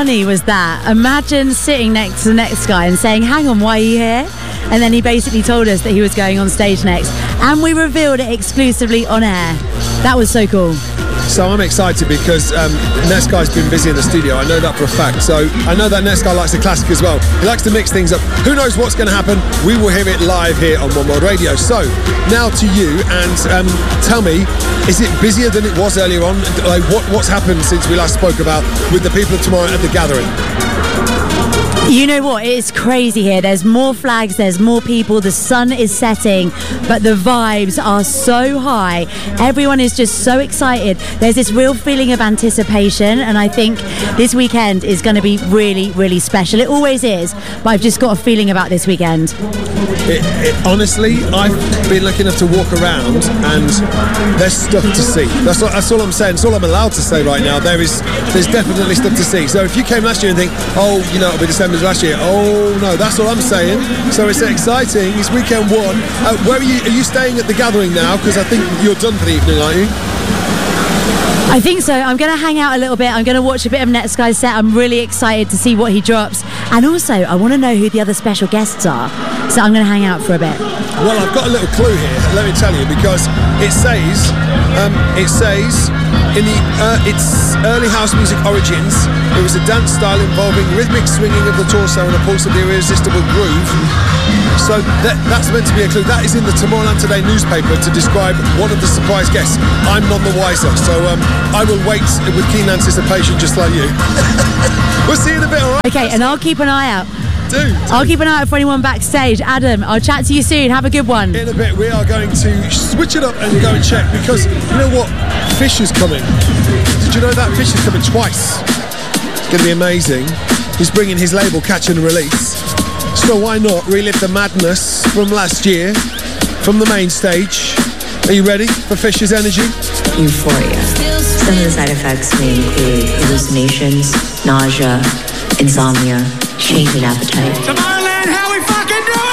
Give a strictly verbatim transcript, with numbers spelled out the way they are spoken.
funny was that? Imagine sitting next to the next guy and saying, hang on, why are you here? And then he basically told us that he was going on stage next. And we revealed it exclusively on air. That was so cool. So I'm excited because um, Nescai's been busy in the studio. I know that for a fact. So I know that Nescai likes the classic as well. He likes to mix things up. Who knows what's going to happen? We will hear it live here on One World Radio. So now to you, and um, tell me, is it busier than it was earlier on? Like what, what's happened since we last spoke about with the people of tomorrow at the gathering? You know what? It's crazy here. There's more flags, there's more people, the sun is setting, but the vibes are so high. Everyone is just so excited. There's this real feeling of anticipation, and I think this weekend is going to be really, really special. It always is, but I've just got a feeling about this weekend. It, it, honestly, I've been lucky enough to walk around, and there's stuff to see. That's all, that's all I'm saying. That's all I'm allowed to say right now. There is, there's definitely stuff to see. So if you came last year and think, oh, you know, it'll be the same as last year. Oh no, that's all I'm saying. So it's exciting. It's weekend one. Uh, where are you? Are you staying at the gathering now? Because I think you're done for the evening, aren't you? I think so. I'm going to hang out a little bit. I'm going to watch a bit of Nescai's set. I'm really excited to see what he drops. And also, I want to know who the other special guests are. So I'm going to hang out for a bit. Well, I've got a little clue here. Let me tell you, because it says, um, it says, in the uh, its early house music origins, it was a dance style involving rhythmic swinging of the torso and a pulse of the irresistible groove. So that, that's meant to be a clue. That is in the Tomorrowland Today newspaper to describe one of the surprise guests. I'm none the wiser, so um, I will wait with keen anticipation, just like you. We'll see you in a bit, all right? Okay, and I'll keep an eye out. Do, do. I'll keep an eye out for anyone backstage. Adam, I'll chat to you soon. Have a good one. In a bit, we are going to switch it up and go and check, because you know what? Fish is coming. Did you know that? Fish is coming twice. It's going to be amazing. He's bringing his label Catch and Release. So why not relive the madness from last year, from the main stage? Are you ready for Fish's energy? Euphoria. Some of the side effects may include hallucinations, nausea, insomnia, change in appetite. Tomorrowland, how we fucking do it?